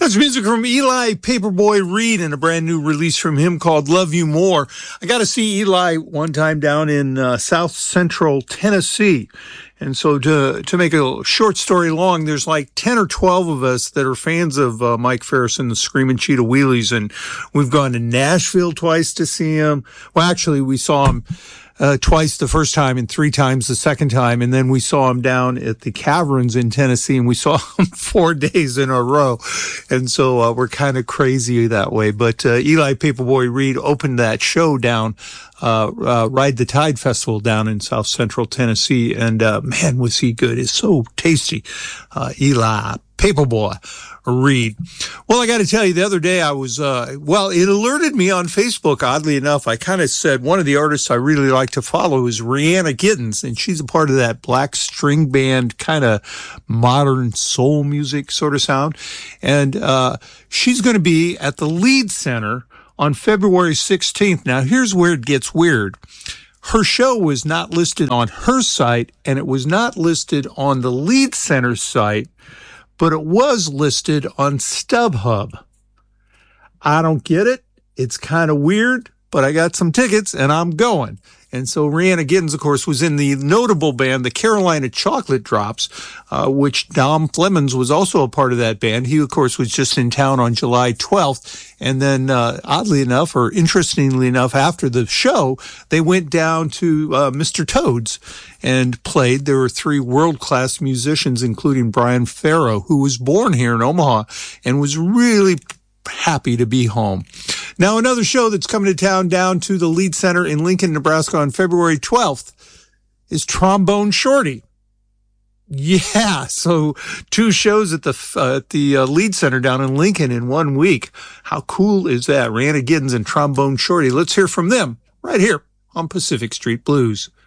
That's music from Eli Paperboy Reed and a brand new release from him called Love You More. I got to see Eli one time down in South Central Tennessee. And so to make a short story long, there's like 10 or 12 of us that are fans of Mike Farris and the Screaming Cheetah Wheelies. And we've gone to Nashville twice to see him. Well, actually, we saw him twice the first time and 3 times the second time. And then we saw him down at the Caverns in Tennessee, and we saw him 4 days in a row. And so we're kind of crazy that way. But Eli Paperboy Reed opened that show down, Ride the Tide Festival down in South Central Tennessee. And man, was he good. It's so tasty. Eli Paperboy Reed. Well, I got to tell you, the other day I was, it alerted me on Facebook, oddly enough. I kind of said one of the artists I really like to follow is Rhianna Gittens, and she's a part of that black string band, kind of modern soul music sort of sound. And she's going to be at the Lead Center on February 16th. Now, here's where it gets weird. Her show was not listed on her site, and it was not listed on the Lead Center site, but it was listed on StubHub. I don't get it. It's kind of weird, but I got some tickets and I'm going. And so Rhianna Gittens, of course, was in the notable band, the Carolina Chocolate Drops, which Dom Flemons was also a part of that band. He, of course, was just in town on July 12th. And then, oddly enough, or interestingly enough, after the show, they went down to Mr. Toad's and played. There were 3 world-class musicians, including Brian Farrow, who was born here in Omaha and was really happy to be home. Now, another show that's coming to town down to the Lead Center in Lincoln, Nebraska on February 12th is Trombone Shorty. Yeah, so 2 shows at the Lead Center down in Lincoln in 1 week. How cool is that? Rhianna Gittens and Trombone Shorty. Let's hear from them right here on Pacific Street Blues.